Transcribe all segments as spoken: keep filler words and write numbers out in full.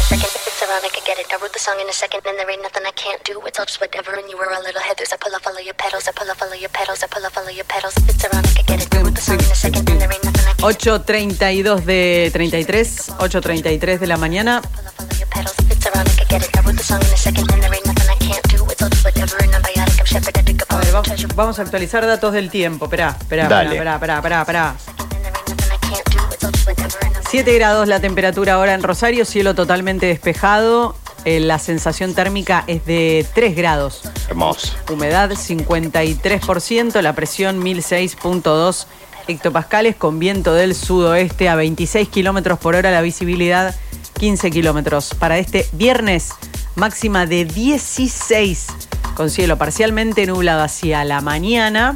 ocho treinta y dos de treinta y tres, ocho treinta y tres de la mañana. A ver, vamos, vamos a actualizar datos del tiempo. Esperá, esperá, esperá, esperá, esperá, esperá. siete grados la temperatura ahora en Rosario, cielo totalmente despejado. Eh, la sensación térmica es de tres grados. Hermoso. Humedad cincuenta y tres por ciento, la presión mil seis punto dos hectopascales, con viento del sudoeste a veintiséis kilómetros por hora, la visibilidad quince kilómetros. Para este viernes, máxima de dieciséis, con cielo parcialmente nublado hacia la mañana.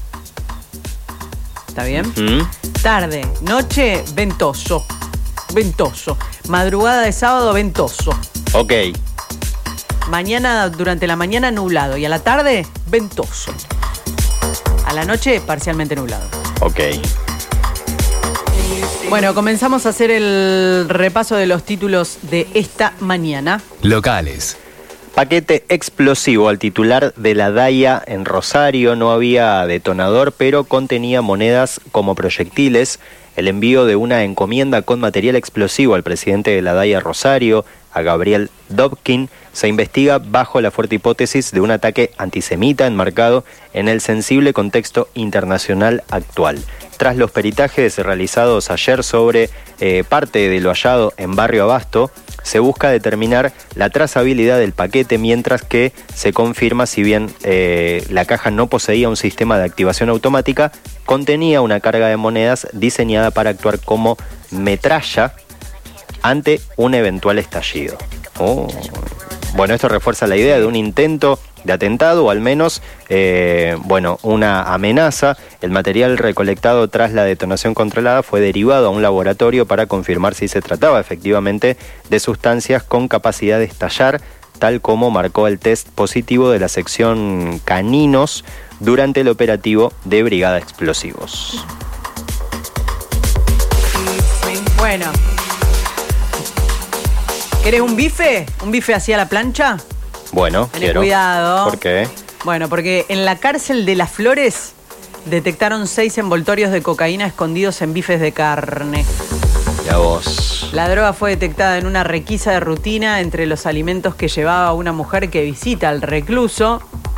¿Está bien? Uh-huh. Tarde, noche, ventoso. Ventoso. Madrugada de sábado, ventoso. Ok. Mañana, durante la mañana, nublado. Y a la tarde, ventoso. A la noche, parcialmente nublado. Ok. Bueno, comenzamos a hacer el repaso de los títulos de esta mañana. Locales. Paquete explosivo al titular de la D A I A en Rosario. No había detonador, pero contenía monedas como proyectiles. El envío de una encomienda con material explosivo al presidente de la D A I A Rosario, a Gabriel Dobkin, se investiga bajo la fuerte hipótesis de un ataque antisemita enmarcado en el sensible contexto internacional actual. Tras los peritajes realizados ayer sobre eh, parte de lo hallado en Barrio Abasto, se busca determinar la trazabilidad del paquete, mientras que se confirma, si bien eh, la caja no poseía un sistema de activación automática, contenía una carga de monedas diseñada para actuar como metralla ante un eventual estallido. Oh. Bueno, esto refuerza la idea de un intento de atentado, o al menos, eh, bueno, una amenaza. El material recolectado tras la detonación controlada fue derivado a un laboratorio para confirmar si se trataba efectivamente de sustancias con capacidad de estallar, tal como marcó el test positivo de la sección Caninos durante el operativo de Brigada Explosivos. Bueno. ¿Querés un bife? ¿Un bife hacia la plancha? Bueno, Tené quiero. cuidado. ¿Por qué? Bueno, porque en la cárcel de Las Flores detectaron seis envoltorios de cocaína escondidos en bifes de carne. Ya vos. La droga fue detectada en una requisa de rutina entre los alimentos que llevaba una mujer que visita al recluso.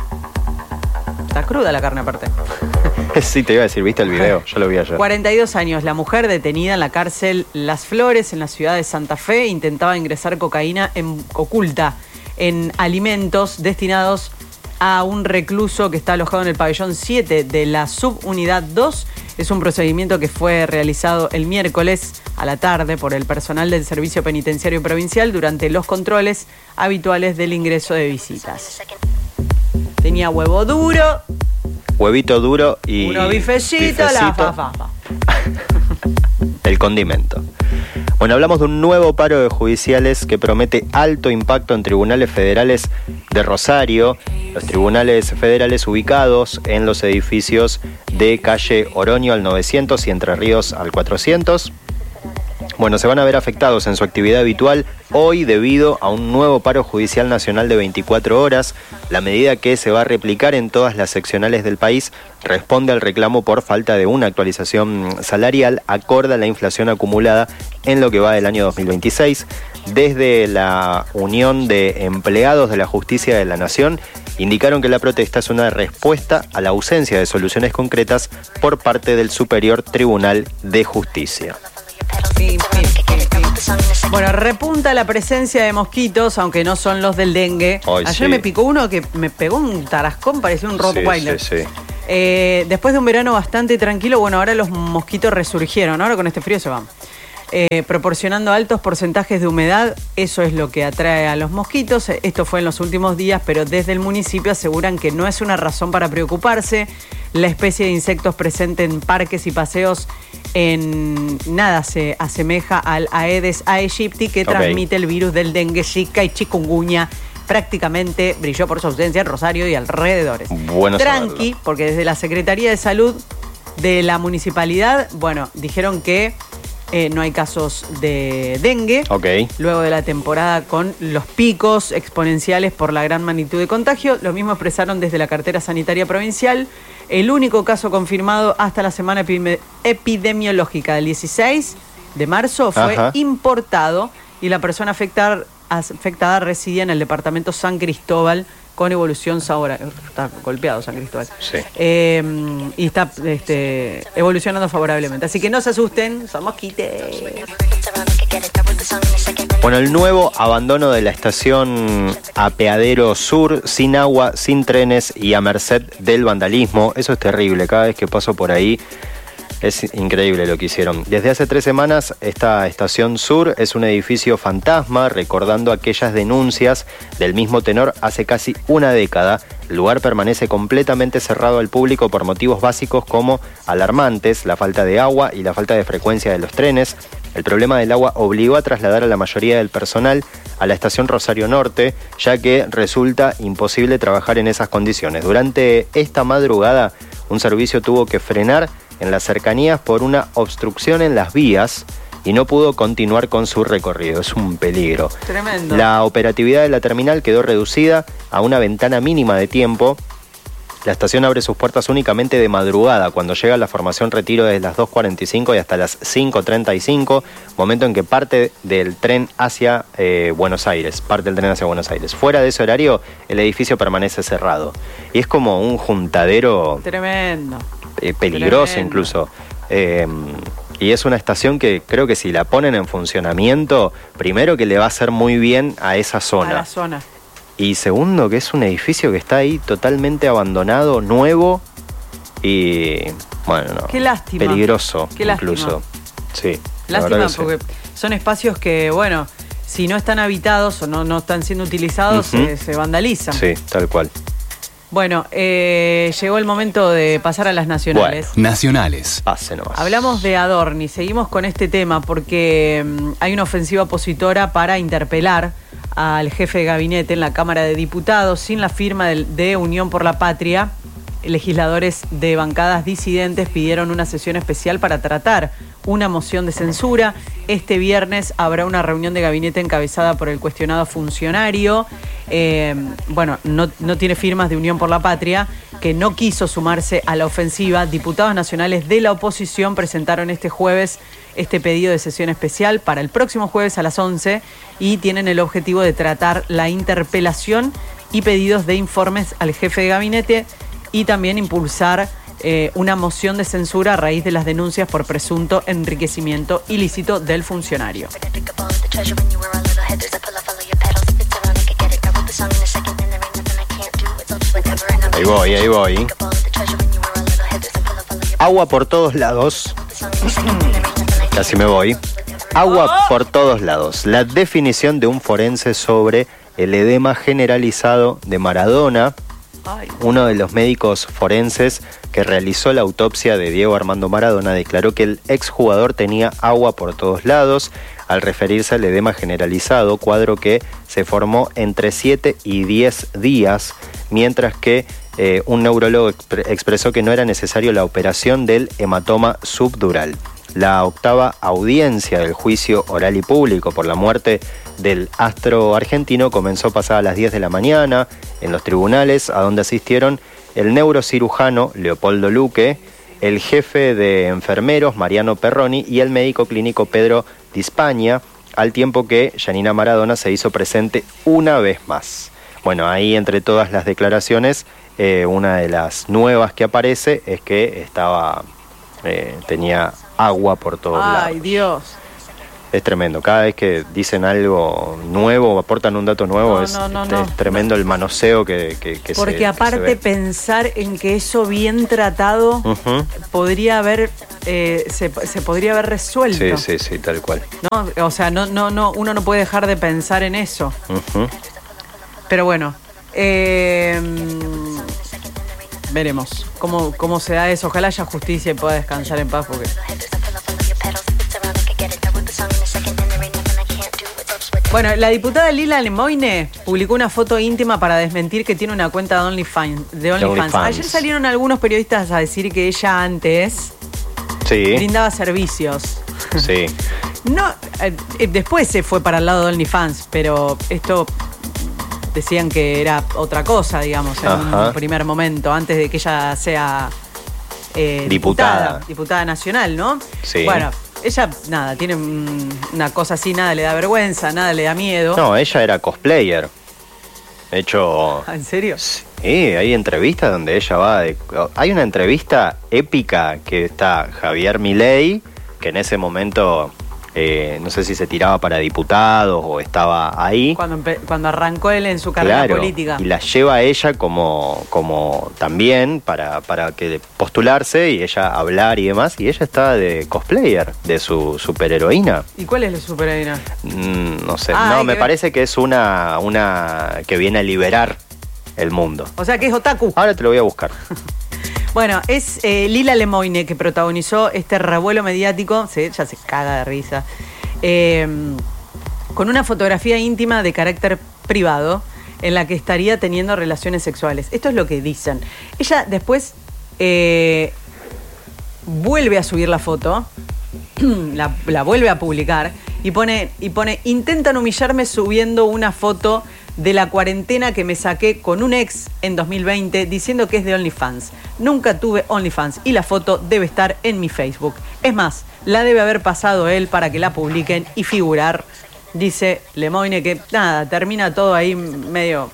Está cruda la carne aparte. Sí, te iba a decir, ¿viste el video? Yo lo vi ayer. cuarenta y dos años, la mujer detenida en la cárcel Las Flores, en la ciudad de Santa Fe, intentaba ingresar cocaína en, oculta en alimentos destinados a un recluso que está alojado en el pabellón siete de la subunidad dos. Es un procedimiento que fue realizado el miércoles a la tarde por el personal del Servicio Penitenciario Provincial durante los controles habituales del ingreso de visitas. Tenía huevo duro, huevito duro y unos bifecitos, la fa, fa, fa. El condimento. Bueno, hablamos de un nuevo paro de judiciales que promete alto impacto en tribunales federales de Rosario. Los tribunales federales ubicados en los edificios de calle Oroño al novecientos y Entre Ríos al cuatrocientos. Bueno, se van a ver afectados en su actividad habitual hoy debido a un nuevo paro judicial nacional de veinticuatro horas. La medida, que se va a replicar en todas las seccionales del país, responde al reclamo por falta de una actualización salarial acorde a la inflación acumulada en lo que va del año dos mil veintiséis. Desde la Unión de Empleados de la Justicia de la Nación indicaron que la protesta es una respuesta a la ausencia de soluciones concretas por parte del Superior Tribunal de Justicia. Pim, pim, pim, pim. Bueno, repunta la presencia de mosquitos, aunque no son los del dengue. Ay, Ayer sí. me picó uno que me pegó un tarascón, parecía un Rottweiler. Sí, sí, sí. Eh, después de un verano bastante tranquilo, bueno, ahora los mosquitos resurgieron. Ahora con este frío se van. Eh, proporcionando altos porcentajes de humedad, eso es lo que atrae a los mosquitos. Esto fue en los últimos días, pero desde el municipio aseguran que no es una razón para preocuparse. La especie de insectos presente en parques y paseos en nada se asemeja al Aedes aegypti, que okay. transmite el virus del dengue, zika y chikungunya. Prácticamente brilló por su ausencia en Rosario y alrededores. Bueno, tranqui, porque desde la Secretaría de Salud de la municipalidad, bueno, dijeron que Eh, no hay casos de dengue. Ok. Luego de la temporada con los picos exponenciales por la gran magnitud de contagio, lo mismo expresaron desde la cartera sanitaria provincial. El único caso confirmado hasta la semana epidemi- epidemiológica del dieciséis de marzo fue Ajá. importado y la persona afectada, afectada residía en el departamento San Cristóbal con evolución ahora está golpeado San Cristóbal. Sí. Eh, y está este, evolucionando favorablemente. Así que no se asusten, son mosquites. Bueno, el nuevo abandono de la estación Apeadero Sur, sin agua, sin trenes y a merced del vandalismo. Eso es terrible, cada vez que paso por ahí es increíble lo que hicieron. Desde hace tres semanas, esta estación Sur es un edificio fantasma, recordando aquellas denuncias del mismo tenor hace casi una década. El lugar permanece completamente cerrado al público por motivos básicos como alarmantes, la falta de agua y la falta de frecuencia de los trenes. El problema del agua obligó a trasladar a la mayoría del personal a la estación Rosario Norte, ya que resulta imposible trabajar en esas condiciones. Durante esta madrugada, un servicio tuvo que frenar en las cercanías por una obstrucción en las vías y no pudo continuar con su recorrido. Es un peligro. Tremendo. La operatividad de la terminal quedó reducida a una ventana mínima de tiempo. La estación abre sus puertas únicamente de madrugada, cuando llega la formación retiro desde las dos cuarenta y cinco y hasta las cinco treinta y cinco, momento en que parte del tren hacia eh, Buenos Aires, parte del tren hacia Buenos Aires. Fuera de ese horario, el edificio permanece cerrado. Y es como un juntadero Tremendo. eh, peligroso Tremendo. incluso. Eh, y es una estación que creo que si la ponen en funcionamiento, primero que le va a hacer muy bien a esa zona. A la zona. Y segundo, que es un edificio que está ahí totalmente abandonado, nuevo y, bueno, no, Qué lástima. peligroso Qué incluso. lástima. Sí, la Lástima verdad que sí. porque son espacios que, bueno, si no están habitados o no, no están siendo utilizados, Ujú. se, se vandalizan. Sí, tal cual. Bueno, eh, llegó el momento de pasar a las nacionales. Nacionales. Pase nomás. Hablamos de Adorni, seguimos con este tema porque mm, hay una ofensiva opositora para interpelar al jefe de gabinete en la Cámara de Diputados sin la firma de, de Unión por la Patria. Legisladores de bancadas disidentes pidieron una sesión especial para tratar una moción de censura. Este viernes habrá una reunión de gabinete encabezada por el cuestionado funcionario. Eh, bueno, no, no tiene firmas de Unión por la Patria, que no quiso sumarse a la ofensiva. Diputados nacionales de la oposición presentaron este jueves este pedido de sesión especial para el próximo jueves a las once y tienen el objetivo de tratar la interpelación y pedidos de informes al jefe de gabinete y también impulsar eh, una moción de censura a raíz de las denuncias por presunto enriquecimiento ilícito del funcionario. Ahí voy, ahí voy. Agua por todos lados. Casi me voy. Agua por todos lados. La definición de un forense sobre el edema generalizado de Maradona. Ay. Uno de los médicos forenses que realizó la autopsia de Diego Armando Maradona declaró que el exjugador tenía agua por todos lados al referirse al edema generalizado, cuadro que se formó entre siete y diez días, mientras que eh, un neurólogo expre- expresó que no era necesario la operación del hematoma subdural. La octava audiencia del juicio oral y público por la muerte del astro argentino comenzó pasada las diez de la mañana en los tribunales, a donde asistieron el neurocirujano Leopoldo Luque, el jefe de enfermeros Mariano Perroni y el médico clínico Pedro Di Spagna, al tiempo que Yanina Maradona se hizo presente una vez más. Bueno, ahí entre todas las declaraciones, eh, una de las nuevas que aparece es que estaba eh, tenía agua por todos lados. Ay, Dios. Es tremendo. Cada vez que dicen algo nuevo o aportan un dato nuevo, No, es, no, no, es no. tremendo el manoseo que, que, que se Porque que aparte se ve. pensar en que eso bien tratado Ujú. podría haber, eh, se, se podría haber resuelto. Sí, sí, sí, tal cual. ¿No? O sea, no, no, no, uno no puede dejar de pensar en eso. Ujú. Pero bueno, eh, veremos cómo, cómo se da eso. Ojalá haya justicia y pueda descansar en paz porque... Bueno, la diputada Lila Lemoine publicó una foto íntima para desmentir que tiene una cuenta de OnlyFans. De OnlyFans. OnlyFans. Ayer salieron algunos periodistas a decir que ella antes Sí. brindaba servicios. Sí. No, eh, después se fue para el lado de OnlyFans, pero esto decían que era otra cosa, digamos, en Ajá. un primer momento, antes de que ella sea eh, diputada. diputada, diputada nacional, ¿no? Sí. Bueno, ella, nada, tiene una cosa así, nada le da vergüenza, nada le da miedo. No, ella era cosplayer. De hecho... ¿En serio? Sí, hay entrevistas donde ella va... De, hay una entrevista épica que está Javier Milei, que en ese momento... Eh, no sé si se tiraba para diputados o estaba ahí. Cuando, cuando arrancó él en su carrera claro, política. Y la lleva a ella como, como también para, para que postularse y ella hablar y demás. Y ella está de cosplayer, de su superheroína. ¿Y cuál es la superheroína? Mm, no sé, ah, no, me que parece ver. que es una, una que viene a liberar el mundo. O sea que es otaku. Ahora te lo voy a buscar. Bueno, es eh, Lila Lemoine que protagonizó este revuelo mediático, se, ya se caga de risa, eh, con una fotografía íntima de carácter privado en la que estaría teniendo relaciones sexuales. Esto es lo que dicen. Ella después eh, vuelve a subir la foto, la, la vuelve a publicar y pone, y pone, intentan humillarme subiendo una foto de la cuarentena que me saqué con un ex en dos mil veinte diciendo que es de OnlyFans. Nunca tuve OnlyFans y la foto debe estar en mi Facebook. Es más, la debe haber pasado él para que la publiquen y figurar. Dice Lemoine que nada, termina todo ahí medio...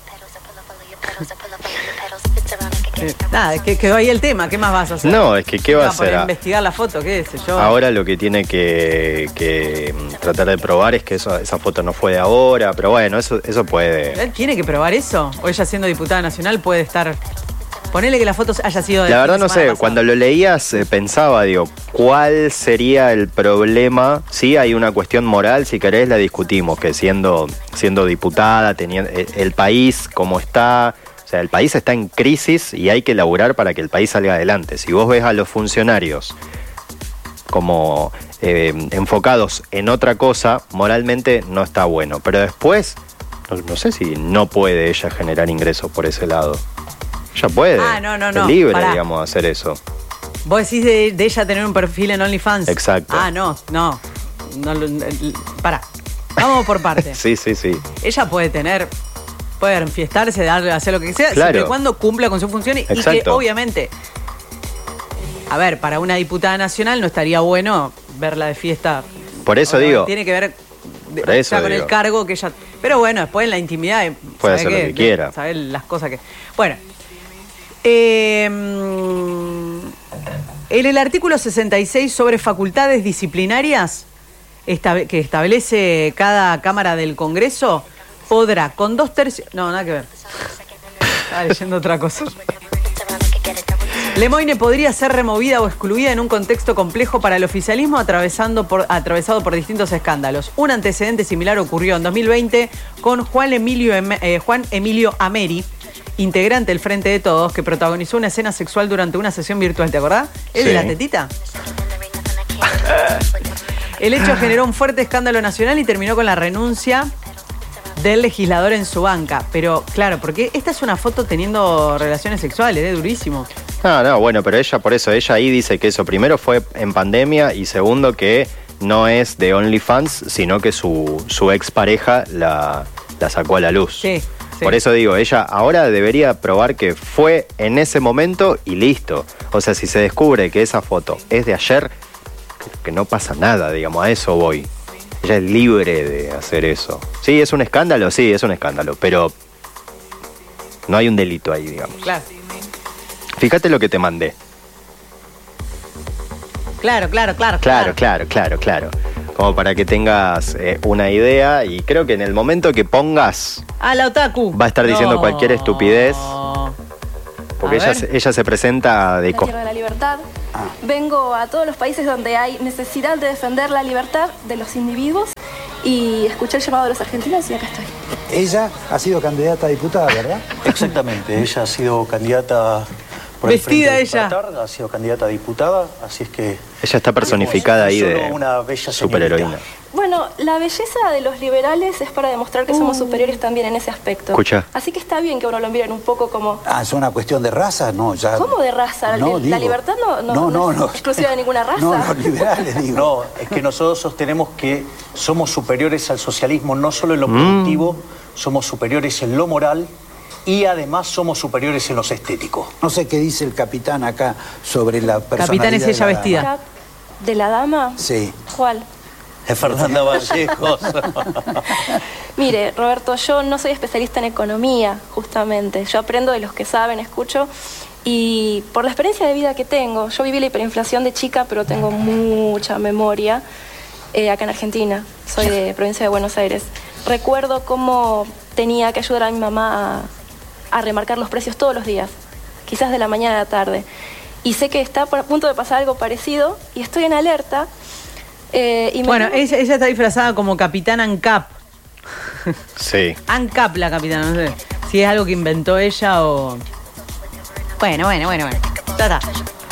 Eh, nada, que quedó ahí el tema, ¿qué más vas a hacer? No, es que ¿qué va a hacer? Investigar la foto, qué sé yo. Ahora lo que tiene que, que tratar de probar es que eso, esa foto no fue de ahora, pero bueno, eso, eso puede... ¿Él tiene que probar eso? ¿O ella siendo diputada nacional puede estar...? Ponele que la foto haya sido de... La verdad no sé, pasada. Cuando lo leías eh, pensaba, digo, ¿cuál sería el problema? Sí, hay una cuestión moral, si querés la discutimos, que siendo, siendo diputada, teniendo el, el país como está... O sea, el país está en crisis y hay que laburar para que el país salga adelante. Si vos ves a los funcionarios como eh, enfocados en otra cosa, moralmente no está bueno. Pero después, no, no sé si no puede ella generar ingresos por ese lado. Ella puede, ah, no, no, no. es libre, Pará. digamos, hacer eso. ¿Vos decís de, de ella tener un perfil en OnlyFans? Exacto. Ah, no, no. no, no pará, vamos por partes. Sí, sí, sí. Ella puede tener... Puede enfiestarse, darle, hacer lo que sea, claro. siempre y cuando cumpla con su función. Exacto. Y que obviamente, a ver, para una diputada nacional no estaría bueno verla de fiesta. Por eso digo. Tiene que ver por eso ya con digo. el cargo que ella... Pero bueno, después en la intimidad... Puede hacer lo que quiera. Saber las cosas que... Bueno. Eh, en el artículo sesenta y seis sobre facultades disciplinarias esta, que establece cada Cámara del Congreso... podrá, con dos tercios... No, nada que ver. Estaba leyendo otra cosa. Lemoine podría ser removida o excluida en un contexto complejo para el oficialismo atravesando por, atravesado por distintos escándalos. Un antecedente similar ocurrió en dos mil veinte con Juan Emilio, eh, Juan Emilio Ameri, integrante del Frente de Todos, que protagonizó una escena sexual durante una sesión virtual. ¿Te acordás? ¿Es sí. de la tetita? El hecho generó un fuerte escándalo nacional y terminó con la renuncia del legislador en su banca. Pero, claro, porque esta es una foto teniendo relaciones sexuales, es durísimo. No, no, bueno, pero ella, por eso, ella ahí dice que eso primero fue en pandemia y segundo que no es de OnlyFans, sino que su, su expareja la, la sacó a la luz. Sí, sí. Por eso digo, ella ahora debería probar que fue en ese momento y listo. O sea, si se descubre que esa foto es de ayer, que no pasa nada, digamos, a eso voy. Ella es libre de hacer eso. Sí, es un escándalo, sí, es un escándalo, pero no hay un delito ahí, digamos. Claro. Fíjate lo que te mandé. Claro, claro, claro. Claro, claro, claro, claro. Como para que tengas eh, una idea y creo que en el momento que pongas... Ah, la otaku. Va a estar diciendo no. cualquier estupidez. Porque ella, ella se presenta de... La tierra de la libertad. Ah. Vengo a todos los países donde hay necesidad de defender la libertad de los individuos y escuché el llamado de los argentinos y acá estoy. Ella ha sido candidata a diputada, ¿verdad? Exactamente, ella ha sido candidata por Vestida el Frente ella. Libertad, ha sido candidata a diputada, así es que... Ella está personificada ahí de una bella superheroína. Bueno, la belleza de los liberales es para demostrar que somos superiores también en ese aspecto. Escucha. Así que está bien que uno lo miren un poco como... Ah, ¿es una cuestión de raza? No, ya... ¿Cómo de raza? No, la digo, libertad no, no, no, no, no no. es exclusiva de ninguna raza. No, los liberales, digo. No, es que nosotros sostenemos que somos superiores al socialismo, no solo en lo productivo, mm. somos superiores en lo moral y además somos superiores en lo estético. No sé qué dice el capitán acá sobre la personalidad. Capitán es ella de la vestida. dama. ¿De la dama? Sí. ¿Cuál? Es Fernanda Vallejos. Mire, Roberto, yo no soy especialista en economía, justamente. Yo aprendo de los que saben, escucho. Y por la experiencia de vida que tengo, yo viví la hiperinflación de chica, pero tengo mucha memoria eh, acá en Argentina. Soy de provincia de Buenos Aires. Recuerdo cómo tenía que ayudar a mi mamá a, a remarcar los precios todos los días, quizás de la mañana a la tarde. Y sé que está a punto de pasar algo parecido y estoy en alerta. Eh, y me bueno, tengo... ella, ella está disfrazada como Capitán ANCAP. Sí. ANCAP la capitana, no sé si es algo que inventó ella o... Bueno, bueno, bueno, bueno. Ta, ta.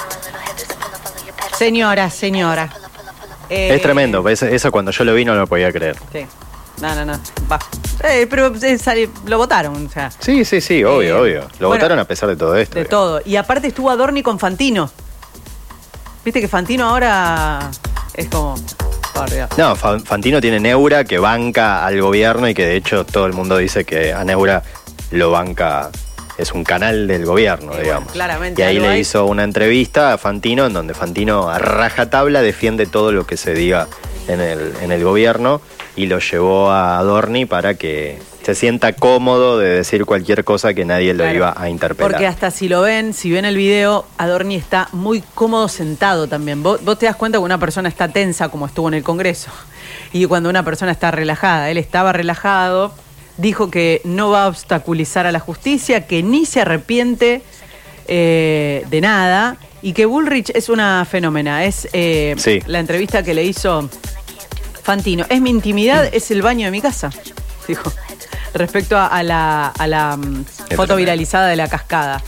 Señora, señora. Eh, Es tremendo, eso, eso cuando yo lo vi no lo podía creer. Sí. No, no, no. Va. Eh, pero eh, sale- lo votaron, o sea, Sí, sí, sí, obvio, Eh, obvio. Lo bueno, votaron a pesar de todo esto. de digamos. todo. Y aparte estuvo Adorni con Fantino. Viste que Fantino ahora es como... por Dios. No, Fa- Fantino tiene Neura que banca al gobierno y que de hecho todo el mundo dice que a Neura lo banca, es un canal del gobierno, Y digamos. bueno, claramente y ahí algo le hay. hizo una entrevista a Fantino en donde Fantino a rajatabla defiende todo lo que se diga en el, en el gobierno y lo llevó a Adorni para que se sienta cómodo de decir cualquier cosa que nadie lo Claro. iba a interpelar. Porque hasta si lo ven, si ven el video, Adorni está muy cómodo sentado también. Vos, vos te das cuenta que una persona está tensa como estuvo en el Congreso. Y cuando una persona está relajada, él estaba relajado, dijo que no va a obstaculizar a la justicia, que ni se arrepiente eh, de nada y que Bullrich es una fenómena. Es eh, Sí. la entrevista que le hizo Fantino. Es mi intimidad, es el baño de mi casa, dijo. Respecto a, a la, a la mm, Qué foto tremendo. viralizada de la cascada.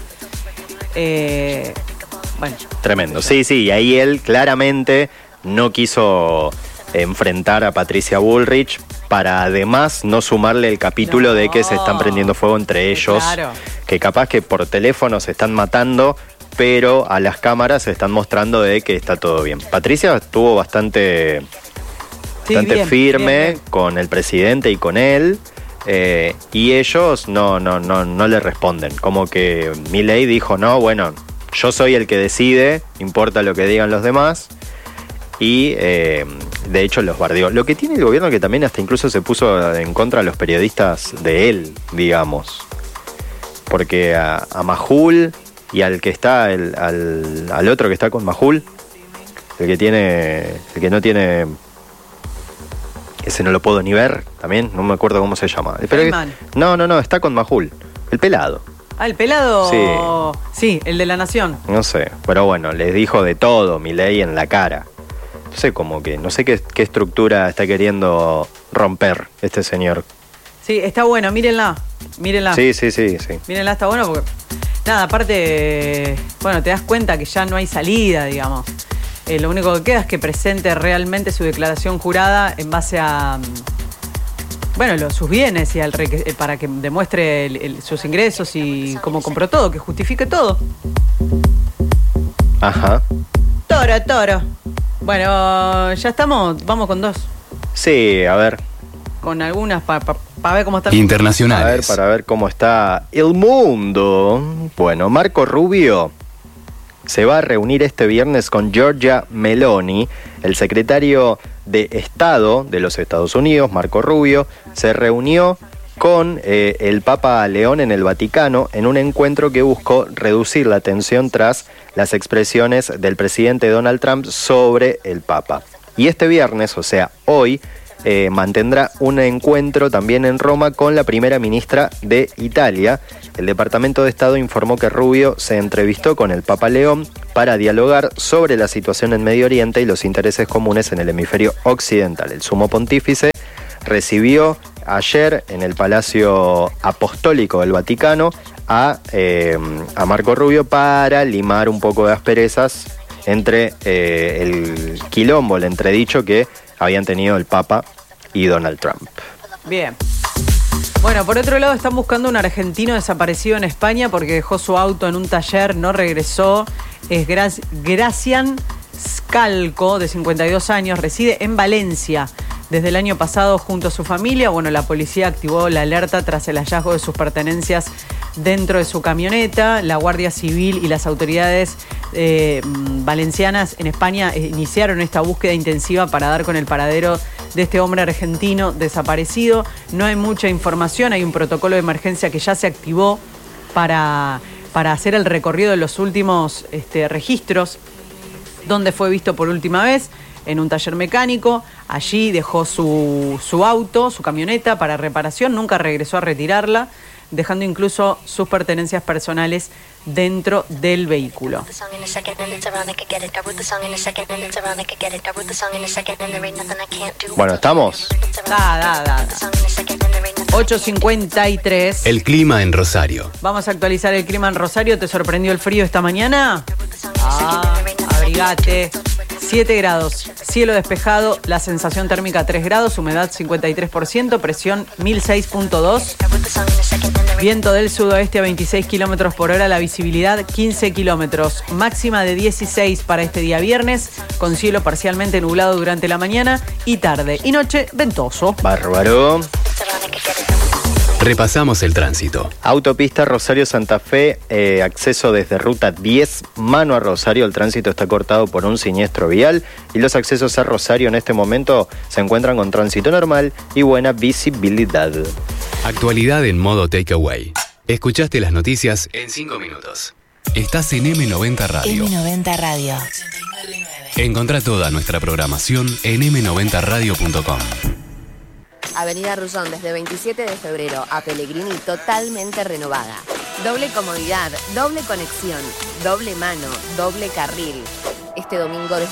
Eh, bueno, Tremendo, sí, sí, y ahí él claramente no quiso enfrentar a Patricia Bullrich para además no sumarle el capítulo No. de que se están prendiendo fuego entre ellos, Claro. que capaz que por teléfono se están matando, pero a las cámaras se están mostrando de que está todo bien. Patricia estuvo bastante, sí, bastante bien, firme bien, bien. con el presidente y con él. Eh, y ellos no, no, no, no le responden. Como que Milei dijo, no, bueno, yo soy el que decide, importa lo que digan los demás. Y eh, de hecho los bardeó. Lo que tiene el gobierno que también hasta incluso se puso en contra de los periodistas de él, digamos. Porque a, a Majul y al que está, el, al, al otro que está con Majul, el que tiene, el que no tiene... Ese no lo puedo ni ver, también, no me acuerdo cómo se llama. Pero que- Feynman. no, no, no, está con Majul, el pelado, Ah, el pelado. Sí. Sí, el de la Nación. no sé. Pero bueno, les dijo de todo Milei en la cara. No sé, como que, no sé qué, qué estructura está queriendo romper este señor. Sí, está bueno, mírenla. Mírenla. Sí, sí, sí, sí. Mírenla, está bueno porque. Nada, aparte. Bueno, te das cuenta que ya no hay salida, digamos. Eh, lo único que queda es que presente realmente su declaración jurada en base a. mm, Bueno, los, sus bienes y al re- eh, para que demuestre el- el- sus ingresos y cómo compró todo, que justifique todo. Ajá. Toro, toro. Bueno, ya estamos, vamos con dos. Sí, a ver, Con algunas para pa, pa ver cómo está. a ver, Internacionales. para ver cómo está el mundo. Bueno, Marco Rubio se va a reunir este viernes con Giorgia Meloni, el secretario de Estado de los Estados Unidos, Marco Rubio, se reunió con eh, el Papa León en el Vaticano en un encuentro que buscó reducir la tensión tras las expresiones del presidente Donald Trump sobre el Papa. Y este viernes, o sea, hoy, eh, mantendrá un encuentro también en Roma con la primera ministra de Italia. El Departamento de Estado informó que Rubio se entrevistó con el Papa León para dialogar sobre la situación en Medio Oriente y los intereses comunes en el hemisferio occidental. El sumo pontífice recibió ayer en el Palacio Apostólico del Vaticano a, eh, a Marco Rubio para limar un poco de asperezas entre eh, el quilombo, el entredicho que habían tenido el Papa y Donald Trump. Bien. Bueno, por otro lado están buscando un argentino desaparecido en España porque dejó su auto en un taller, no regresó. Es Gra- Gracian Scalco, de cincuenta y dos años, reside en Valencia. Desde el año pasado junto a su familia, bueno, la policía activó la alerta tras el hallazgo de sus pertenencias dentro de su camioneta. La Guardia Civil y las autoridades eh, valencianas en España eh, iniciaron esta búsqueda intensiva para dar con el paradero de este hombre argentino desaparecido. No hay mucha información, hay un protocolo de emergencia que ya se activó para, para hacer el recorrido de los últimos este, registros, donde fue visto por última vez, en un taller mecánico. Allí dejó su, su auto, su camioneta para reparación, nunca regresó a retirarla, dejando incluso sus pertenencias personales dentro del vehículo. Bueno, ¿estamos? Da, da, da, da. ocho cincuenta y tres. El clima en Rosario. Vamos a actualizar el clima en Rosario. ¿Te sorprendió el frío esta mañana? Ah, abrigate. siete grados, cielo despejado, la sensación térmica tres grados, humedad cincuenta y tres por ciento, presión mil seis punto dos, viento del sudoeste a veintiséis kilómetros por hora, la visibilidad quince kilómetros, máxima de dieciséis para este día viernes, con cielo parcialmente nublado durante la mañana y tarde, y noche ventoso. Bárbaro. Repasamos el tránsito. Autopista Rosario-Santa Fe, eh, acceso desde ruta diez, mano a Rosario. El tránsito está cortado por un siniestro vial y los accesos a Rosario en este momento se encuentran con tránsito normal y buena visibilidad. Actualidad en modo takeaway. Escuchaste las noticias en cinco minutos. Estás en eme noventa Radio. eme noventa Radio. Encontrá toda nuestra programación en eme noventa radio punto com. Avenida Rullón desde veintisiete de febrero a Pellegrini totalmente renovada. Doble comodidad, doble conexión, doble mano, doble carril. Este domingo desde